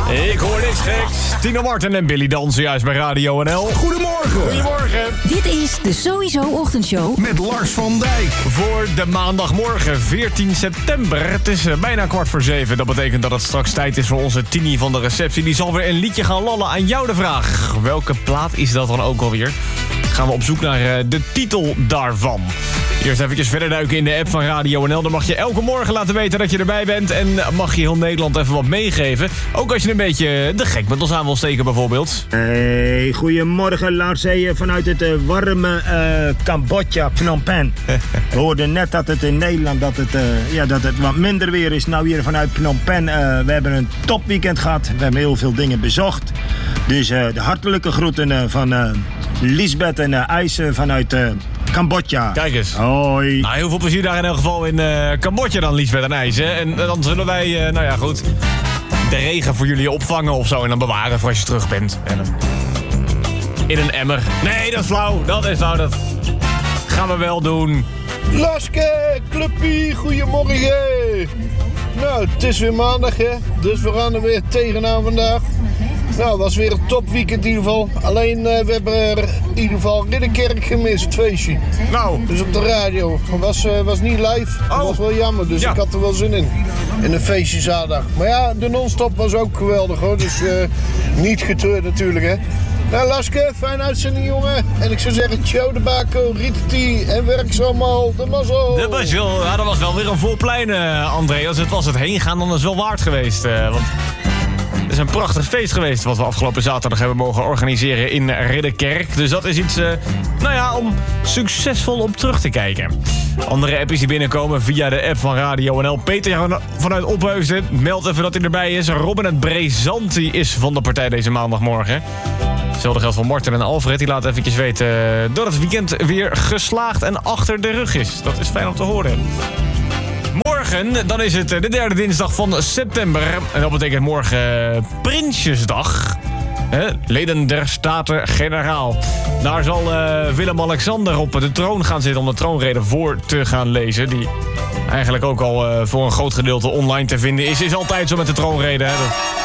Ik hoor niks geks. Tino Martin en Billy dansen juist bij Radio NL. Goedemorgen. Goedemorgen. Dit is de Sowieso Ochtendshow. Met Lars van Dijk. Voor de maandagmorgen 14 september. Het is bijna 6:15. Dat betekent dat het straks tijd is voor onze Tini van de receptie. Die zal weer een liedje gaan lallen. Aan jou de vraag. Welke plaat is dat dan ook alweer? Gaan we op zoek naar de titel daarvan. Eerst even verder duiken in de app van Radio NL. Dan mag je elke morgen laten weten dat je erbij bent. En mag je heel Nederland even wat meegeven. Ook als je een beetje de gek met ons aan wil steken bijvoorbeeld. Hey, goedemorgen Lars. Vanuit het warme Cambodja, Phnom Penh. We hoorden net dat het in Nederland dat het wat minder weer is. Nou hier vanuit Phnom Penh. We hebben een topweekend gehad. We hebben heel veel dingen bezocht. Dus de hartelijke groeten van Lisbeth en IJs vanuit Cambodja. Kijk eens. Hoi. Nou, heel veel plezier daar in elk geval in Cambodja dan, Lisbeth en IJs. Hè? En dan zullen wij, de regen voor jullie opvangen of zo. En dan bewaren voor als je terug bent. En, in een emmer. Nee, dat is flauw. Dat gaan we wel doen. Laske, clubpie, goedemorgen. Nou, het is weer maandag, hè. Dus we gaan er weer tegenaan vandaag. Nou, het was weer een topweekend in ieder geval. Alleen, we hebben er in ieder geval Ridderkerk gemist, het feestje. Nou. Dus op de radio. Was niet live. Dat was wel jammer, dus ik had er wel zin in. In een feestje zaterdag. Maar ja, de non-stop was ook geweldig, hoor. Dus niet getreurd natuurlijk, hè. Nou, Laske, fijne uitzending, jongen. En ik zou zeggen, ciao de bako, Rieteti en werkzaam al, de mazzel. Dat was wel weer een vol plein, André. Als het was het heen gaan, dan is het wel waard geweest. Want het is een prachtig feest geweest wat we afgelopen zaterdag hebben mogen organiseren in Ridderkerk. Dus dat is iets, om succesvol op terug te kijken. Andere apps die binnenkomen via de app van Radio NL. Peter vanuit Opheusden meldt even dat hij erbij is. Robin het Brezanti is van de partij deze maandagmorgen. Hetzelfde geldt voor Martin en Alfred. Die laten eventjes weten dat het weekend weer geslaagd en achter de rug is. Dat is fijn om te horen. Morgen, dan is het de derde dinsdag van september. En dat betekent morgen Prinsjesdag. Leden der Staten-Generaal. Daar zal Willem-Alexander op de troon gaan zitten om de troonrede voor te gaan lezen. Die eigenlijk ook al voor een groot gedeelte online te vinden is. Is altijd zo met de troonrede. Hè?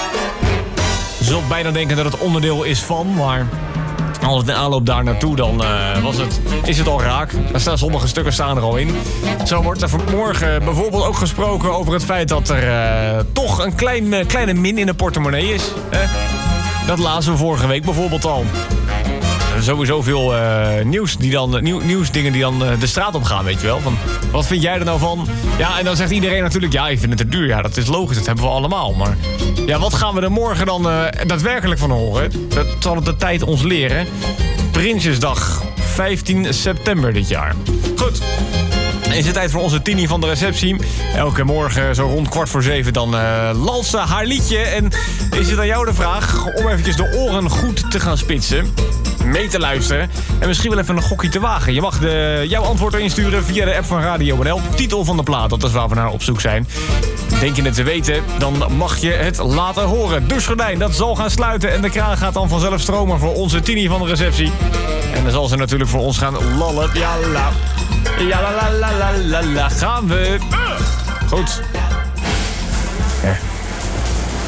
Je zult bijna denken dat het onderdeel is van, maar als het in aanloop daar naartoe, dan is het al raak. Sommige stukken staan er al in. Zo wordt er vanmorgen bijvoorbeeld ook gesproken over het feit dat er toch een kleine min in de portemonnee is. Dat lazen we vorige week bijvoorbeeld al. Sowieso veel nieuwsdingen die dan de straat op gaan, weet je wel. Van, wat vind jij er nou van? Ja, en dan zegt iedereen natuurlijk, ja, ik vind het te duur. Ja, dat is logisch, dat hebben we allemaal. Maar ja, wat gaan we er morgen dan daadwerkelijk van horen? Dat zal de tijd ons leren. Prinsjesdag, 15 september dit jaar. Goed. Is het tijd voor onze Tini van de receptie. Elke morgen zo rond 6:15 dan lalt ze haar liedje. En is het aan jou de vraag om eventjes de oren goed te gaan spitsen. Mee te luisteren en misschien wel even een gokje te wagen. Je mag jouw antwoord erin sturen via de app van Radio NL. Titel van de plaat, dat is waar we naar op zoek zijn. Denk je het te weten, dan mag je het laten horen. Douchegordijn, dat zal gaan sluiten en de kraan gaat dan vanzelf stromen voor onze Tini van de receptie. En dan zal ze natuurlijk voor ons gaan lallen. Ja la la la la la la, gaan we. Goed. Ja.